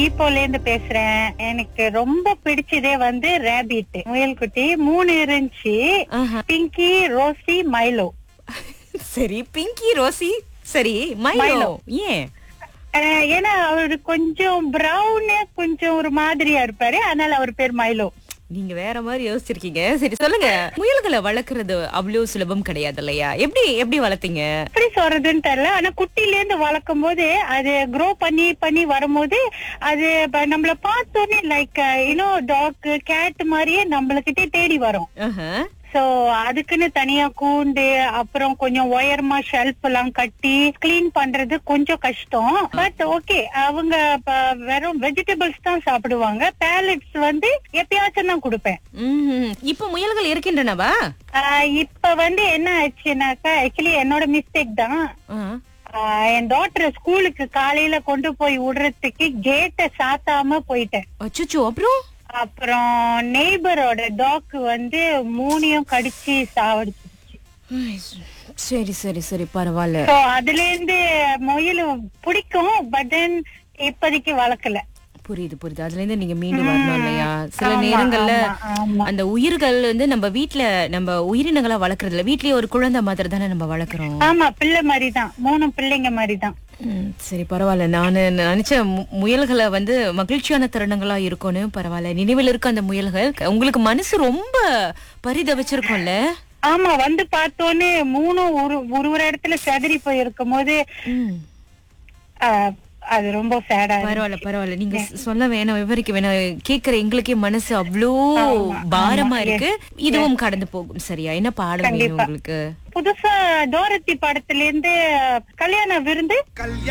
ஈப்போல இருந்து பேசுறேன். எனக்கு ரொம்ப பிடிச்சதே வந்து ரேபிட் முயல் குட்டி 3 இருந்துச்சு. Pinki, Rousey, Milo. சரி, பிங்கி, ரோசி, சரி, மைலோ ஏன்? ஏன்னா அவரு கொஞ்சம் பிரவுன், கொஞ்சம் ஒரு மாதிரியா இருப்பாரு, அதனால அவர் பேர் மைலோ. நீங்க வேற மாதிரி யோசிச்சிருக்கீங்க. சரி சொல்லுங்க, முயல்களை வளர்க்கறது அவ்வளவு சுலபம் கிடையாது இல்லையா? எப்படி எப்படி வளர்த்தீங்க? எப்படி சொல்றதுன்னு தெரியல. ஆனா குட்டில இருந்து வளர்க்கும் போது அது க்ரோ பண்ணி பண்ணி வரும்போது அது நம்மள பார்த்தோன்னே லைக் டாக், கேட் மாதிரியே நம்மளுக்கிட்டே தேடி வரும். சோ அதுக்குன்னு தனியா கூண்டு, அப்புறம் கொஞ்சம் உயரமா ஷெல்ஃப் எல்லாம் கட்டி கிளீன் பண்றது கொஞ்சம் கஷ்டம். பட் ஓகே, அவங்க வெறும் வெஜிடபிள்ஸ் தான் சாப்பிடுவாங்க. பேலட்ஸ் வந்து எப்பயாச்சும் தான் கொடுப்பேன். இப்ப முயல்கள் இருக்கின்றனவா? இப்ப வந்து என்ன ஆச்சுனாக்கா, ஆக்சுவலி என்னோட மிஸ்டேக் தான். என் டாட்டர் ஸ்கூலுக்கு காலையில கொண்டு போய் விடுறதுக்கு கேட்ட சாத்தாம போயிட்டேன். அச்சச்சோ, அப்புறம் நெய்பரோட டாக் வந்து 3யும் கடிச்சு சாவடிச்சிருச்சு. சரி சரி சரி, பரவாயில்ல. அதுல இருந்து முயல் பிடிக்கும், பட் தென் இப்போதைக்கு வளர்க்கல. புரியுது புரியுது. அதுல இருந்து நீங்க மீண்டும் வரணும் இல்லையா? சில நேரங்கள்ல அந்த உயிர்கள் வந்து நம்ம வீட்டுல நம்ம உயிரினங்களா வளர்க்கறதுல வீட்லயே ஒரு குழந்தை மாதிரி தானே நம்ம வளர்க்கறோம். ஆமா, பிள்ளை மாதிரிதான், 3 பிள்ளைங்க மாதிரிதான். சரி, பரவாயில்ல. நானு நினைச்ச முயல்களை வந்து மகிழ்ச்சியான தருணங்களா இருக்கும்னு. பரவாயில்ல, நினைவில் இருக்க அந்த முயல்கள். உங்களுக்கு மனசு ரொம்ப பரிதவிச்சிருக்கும்ல? ஆமா, வந்து பார்த்தோன்னே 3 ஒரு இடத்துல செதறி போய் இருக்கும் போது அது ரொம்ப சேடா. பரவாயில்ல பரவாயில்ல, நீங்க சொல்ல வேணாம், விவரிக்க வேணாம். கேக்குற எங்களுக்கே மனசு அவ்வளோ பாரமா இருக்கு. இதுவும் கடந்து போகும். சரியா? என்ன பாடல் வேணும் உங்களுக்கு? புதுசா டோரத்தி படத்துல இருந்து கல்யாண விருந்து.